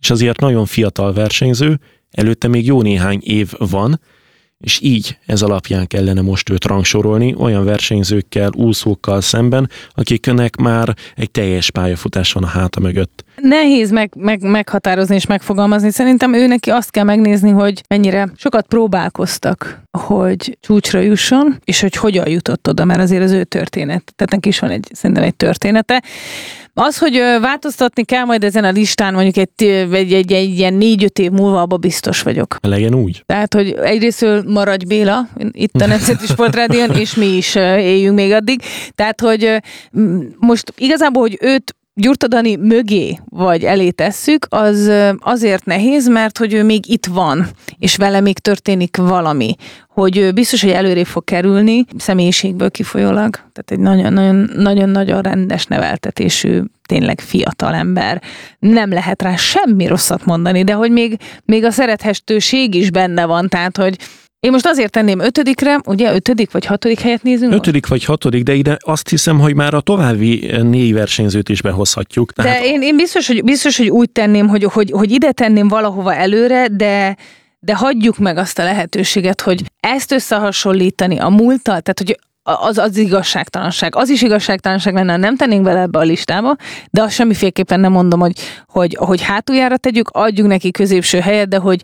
és azért nagyon fiatal versenyző, előtte még jó néhány év van, és így ez alapján kellene most őt rangsorolni olyan versenyzőkkel, úszókkal szemben, akiknek már egy teljes pályafutás van a háta mögött. Nehéz meghatározni és megfogalmazni. Szerintem ő neki azt kell megnézni, hogy mennyire sokat próbálkoztak, hogy csúcsra jusson, és hogy hogyan jutott oda, mert azért az ő történet. Tehát neki is van szerintem egy története. Az, hogy változtatni kell majd ezen a listán, mondjuk egy ilyen 4-5 év múlva, abban biztos vagyok. Legyen úgy. Tehát, hogy egyrésztől maradj Béla, itt a Nemzeti Sportrádión, és mi is éljünk még addig. Tehát, hogy most igazából, hogy őt Gyurta Dani mögé vagy elé tesszük, az azért nehéz, mert hogy ő még itt van, és vele még történik valami. Hogy biztos, hogy előrébb fog kerülni, személyiségből kifolyólag. Tehát egy nagyon-nagyon rendes neveltetésű, tényleg fiatal ember. Nem lehet rá semmi rosszat mondani, de hogy még a szerethetőség is benne van, tehát hogy én most azért tenném 5-re, ugye 5. vagy 6. helyet nézünk? 5. vagy 6, de ide azt hiszem, hogy már a további 4 versenyzőt is behozhatjuk. Tehát... De én biztos, hogy úgy tenném, hogy ide tenném valahova előre, de hagyjuk meg azt a lehetőséget, hogy ezt összehasonlítani a múlttal, tehát hogy az igazságtalanság. Az is igazságtalanság lenne, nem tennénk bele ebbe a listába, de azt semmiféleképpen nem mondom, hogy hátuljára tegyük, adjuk neki középső helyet, de hogy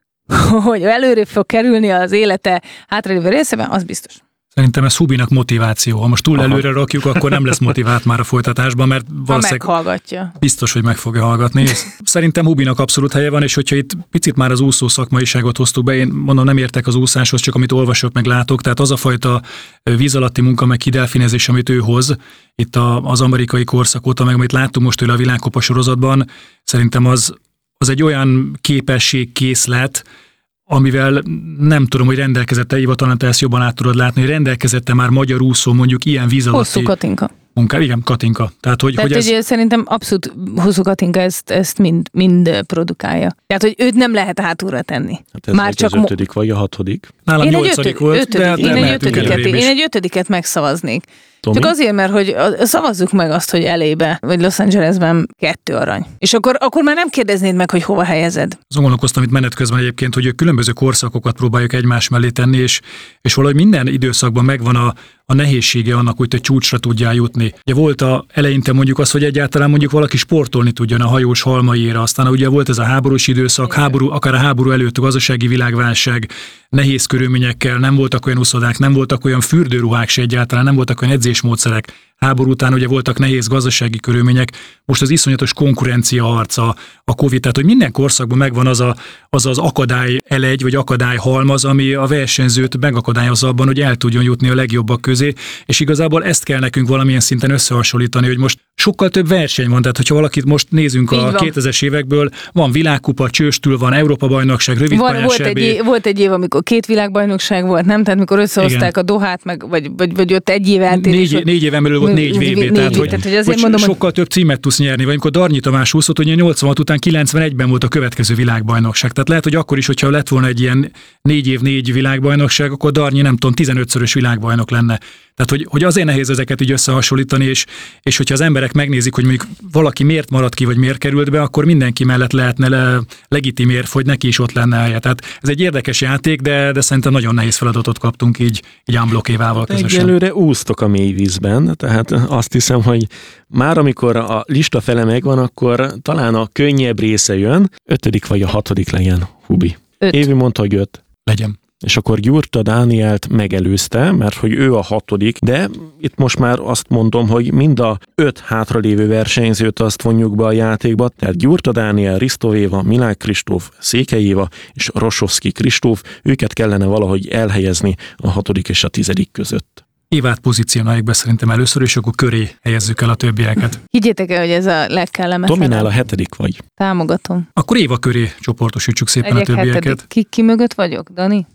előrébb fog kerülni az élete hátralévő részében, az biztos. Szerintem ez Hubinak motiváció. Ha most túl előre rakjuk, akkor nem lesz motivált már a folytatásban, mert valószínűleg meghallgatja. Biztos, hogy meg fogja hallgatni. Szerintem Hubinak abszolút helye van, és hogyha itt picit már az úszó szakmaiságot hoztuk be, én mondom, nem értek az úszáshoz, csak amit olvasok, meg látok, tehát az a fajta víz alatti munka, meg kidelfinezés, amit ő hoz, itt az amerikai korszak óta, meg amit láttunk most tőle a világkupa sorozatban, szerintem az egy olyan képességkészlet, amivel nem tudom, hogy rendelkezette, Éva, talán te ezt jobban át tudod látni, hogy rendelkezette már magyar úszó mondjuk ilyen víz alatti... Hosszú Katinka. Igen, Katinka. Tehát ez... szerintem abszolút Hosszú Katinka ezt mind produkálja. Tehát, hogy őt nem lehet hátulra tenni. Hát ez már csak az 5. vagy a 6. Nálam 8. volt, de én egy 5. megszavaznék. Tomi? Csak azért, mert hogy szavazzuk meg azt, hogy elébe, vagy Los Angelesben 2 arany. És akkor már nem kérdeznéd meg, hogy hova helyezed. Azon gondolkoztam itt menet közben egyébként, hogy különböző korszakokat próbáljuk egymás mellé tenni, és valahogy minden időszakban megvan a nehézsége annak, hogy te csúcsra tudjál jutni. Ugye volt eleinte mondjuk az, hogy egyáltalán mondjuk valaki sportolni tudjon a hajós halmaiéra, aztán ugye volt ez a háborús időszak, akár a háború előtt, a gazdasági világválság, nehéz körülményekkel, nem voltak olyan úszodák, nem voltak olyan fürdőruhák se egyáltalán, nem voltak olyan edzésmódszerek. Háború után ugye voltak nehéz gazdasági körülmények, most az iszonyatos konkurencia harca, a Covid, tehát hogy minden korszakban megvan az akadály elegy, vagy akadály halmaz, ami a versenyzőt megakadályozza abban, hogy el tudjon jutni a legjobbak közé, és igazából ezt kell nekünk valamilyen szinten összehasonlítani, hogy most sokkal több verseny van, tehát hogyha valakit most nézünk a 2000-es évekből, van világkupa, csőstül van, Európa-bajnokság, rövidpályás EB. Volt egy év, amikor 2 világbajnokság volt, nem? Tehát mikor összehozták a Dohát, meg, vagy ott egy év eltérés. 4 éven belül volt 4 VB, tehát hogy mondom, sokkal több címet tudsz nyerni, vagy amikor Darnyi Tamás úszott, hogy 86 után 91-ben volt a következő világbajnokság. Tehát lehet, hogy akkor is, hogyha lett volna egy ilyen 4 év 4 világbajnokság, akkor Darnyi nem tudom, 15-szörös világbajnok lenne. Tehát, hogy azért nehéz ezeket így összehasonlítani, és hogyha az emberek megnézik, hogy mondjuk valaki miért maradt ki, vagy miért került be, akkor mindenki mellett lehetne legitim érv, hogy neki is ott lenne helye. Tehát ez egy érdekes játék, de szerintem nagyon nehéz feladatot kaptunk így unblock Évával közösen. Egyelőre úsztok a mély vízben, tehát azt hiszem, hogy már amikor a lista fele megvan, akkor talán a könnyebb része jön, 5. vagy a 6. legyen, Hubi. 5. Évi mondta, hogy 5. Legyen. És akkor Gyurta Dánielt megelőzte, mert hogy ő a 6., de itt most már azt mondom, hogy mind a 5 hátralévő versenyzőt azt vonjuk be a játékba, tehát Gyurta Dániel, Risztov Éva, Milák Kristóf, Székely Éva és Rosovszky Kristóf, őket kellene valahogy elhelyezni a 6. és a 10. között. Évát pozícionáljuk be szerintem először, és akkor köré helyezzük el a többieket. Higgyétek el, hogy ez a legkellemetlenebb. Tominál a 7. vagy. Támogatom. Akkor Éva köré csoportosítsuk szépen a többieket. Ki mögött vagyok, Dani?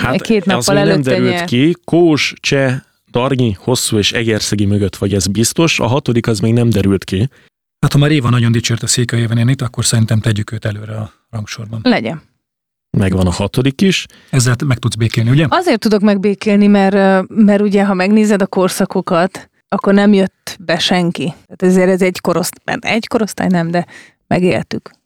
2 nappal előtte nem derült ki. Kós, Cseh, Darnyi, Hosszú és Egerszegi mögött vagy, ez biztos. A 6. az még nem derült ki. Hát ha már Éva nagyon dicsért a Székely Évenét, akkor szerintem tegyük őt előre a rangsorban. Legyen. Megvan a 6. is. Ezzel meg tudsz békélni, ugye? Azért tudok megbékélni, mert ugye, ha megnézed a korszakokat, akkor nem jött be senki. Tehát ezért ez egy korosztály nem, de megéltük.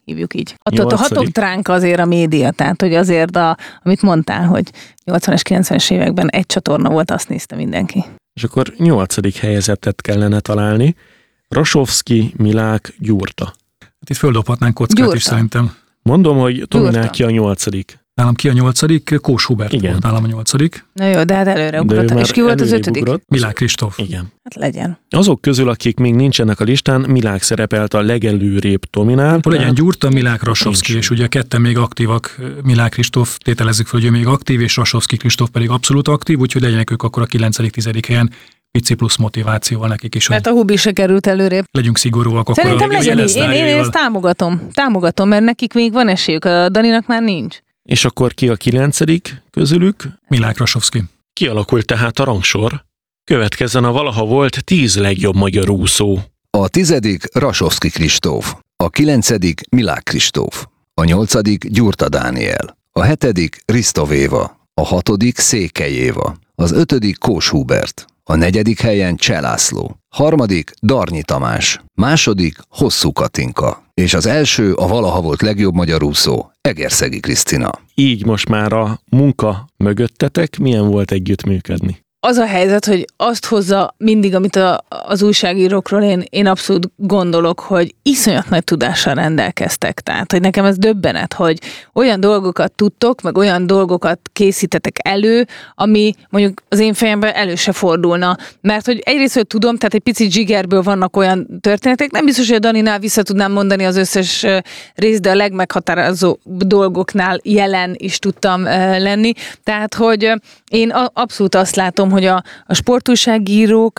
hívjuk így. Attól hatogtránk azért a média, tehát hogy azért, amit mondtál, hogy 80-es, 90-es években egy csatorna volt, azt nézte mindenki. És akkor 8. helyezettet kellene találni. Rasovszky, Milák, Gyurta. Hát itt földobhatnánk kockát Gyurta. is szerintem. Mondom, hogy Tominál ki a 8. Nálam ki a 8. Kós Hubert volt nálam a 8. Na jó, de hát előre ugrott. És ki volt az 5? Milák Kristóf. Igen. Hát legyen. Azok közül, akik még nincsenek a listán, Milák szerepelt a legelőrébb Tominál. Akkor legyen Gyurta, Milák, Rasovszky, és ugye ketten még aktívak, Milák Kristóf, tételezzük fel, hogy ő még aktív, és Rasovszky Kristóf pedig abszolút aktív, úgyhogy legyenek ők akkor a 9.-10. helyen, pici plusz motivációval nekik is. Hát a Hubi se került előrébb. Legyünk szigorúak. Akkor szerintem legyen így. Én ezt támogatom, mert nekik még van esélyük, a Daninak már nincs. És akkor ki a 9. közülük? Milák, Rasovszky. Kialakult tehát a rangsor. Következzen a valaha volt 10 legjobb magyar úszó. A 10. Rasovszky Kristóf, a 9. Milák Kristóf, a 8. Gyurta Dániel, a 7. Ristov Éva, a 6. Székely Éva, az 5. Kós Hubert, a 4. helyen Cseh László, 3. Darnyi Tamás, 2. Hosszú Katinka, és az első a valaha volt legjobb magyar úszó, Egerszegi Krisztina. Így most már a munka mögöttetek, milyen volt együttműködni? Az a helyzet, hogy azt hozza mindig, amit az újságírókról én abszolút gondolok, hogy iszonyat nagy tudással rendelkeztek. Tehát, hogy nekem ez döbbenet, hogy olyan dolgokat tudtok, meg olyan dolgokat készítetek elő, ami mondjuk az én fejemben elő se fordulna. Mert hogy egyrészt, hogy tudom, tehát egy picit zsigerből vannak olyan történetek, nem biztos, hogy a Daninál vissza tudnám mondani az összes részt, de a legmeghatározó dolgoknál jelen is tudtam lenni. Tehát, hogy én abszolút azt látom, hogy a sportújságírók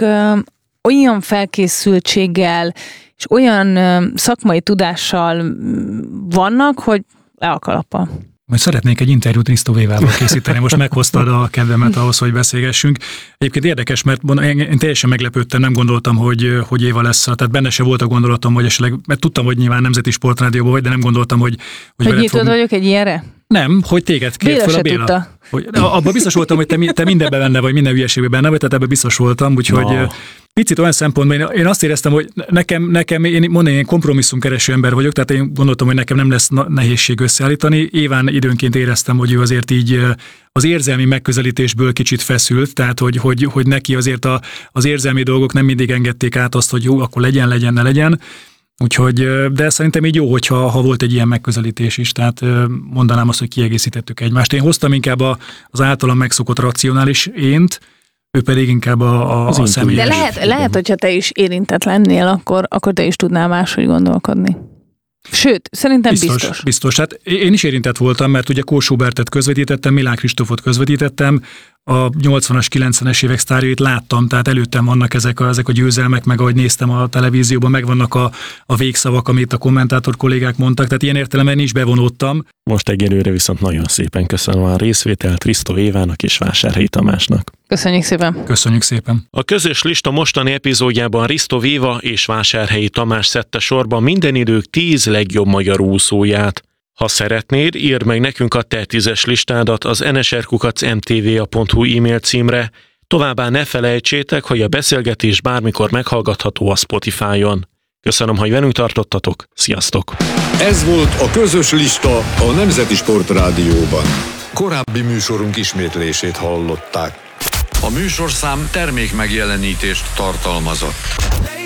olyan felkészültséggel és olyan szakmai tudással vannak, hogy le a kalappal. Majd szeretnék egy interjút Ristov Évával készíteni, most meghoztad a kedvemet ahhoz, hogy beszélgessünk. Egyébként érdekes, mert én teljesen meglepődtem, nem gondoltam, hogy Éva lesz, tehát benne se volt a gondolatom, hogy esetleg, mert tudtam, hogy nyilván Nemzeti Sportrádióban vagy, de nem gondoltam, hogy nyitod vagyok egy ilyenre? Nem, hogy téged kért fel a Béla. Abban biztos voltam, hogy te mindenben benne vagy, minden hülyeségben benne vagy, tehát ebben biztos voltam, úgyhogy picit olyan szempontból én azt éreztem, hogy nekem én kompromisszumkereső ember vagyok, tehát én gondoltam, hogy nekem nem lesz nehézség összeállítani. Éván időnként éreztem, hogy ő azért így az érzelmi megközelítésből kicsit feszült, tehát hogy neki azért az érzelmi dolgok nem mindig engedték át azt, hogy jó, akkor legyen, ne legyen. Úgyhogy, de szerintem így jó, hogyha volt egy ilyen megközelítés is, tehát mondanám azt, hogy kiegészítettük egymást. Én hoztam inkább az általam megszokott racionális ént, ő pedig inkább a személyes. De lehet, hogyha te is érintett lennél, akkor te is tudnál máshogy gondolkodni. Sőt, szerintem biztos. Hát én is érintett voltam, mert ugye Kós Hubertet közvetítettem, Milák Kristófot közvetítettem, a 80-as, 90-es évek sztárjait láttam, tehát előttem vannak ezek a győzelmek, meg ahogy néztem a televízióban, megvannak a végszavak, amit a kommentátor kollégák mondtak, tehát ilyen értelemben is bevonódtam. Most egyelőre viszont nagyon szépen köszönöm a részvételt Ristov Évának és Vásárhelyi Tamásnak. Köszönjük szépen! Köszönjük szépen! A közös lista mostani epizódjában Ristov Éva és Vásárhelyi Tamás szedte sorba minden idők 10 legjobb magyar úszóját. Ha szeretnéd, írd meg nekünk a te 10-es listádat az nsr@mtva.hu e-mail címre. Továbbá ne felejtsétek, hogy a beszélgetés bármikor meghallgatható a Spotify-on. Köszönöm, hogy velünk tartottatok. Sziasztok! Ez volt a közös lista a Nemzeti Sportrádióban. Korábbi műsorunk ismétlését hallották. A műsorszám termék megjelenítést tartalmazott.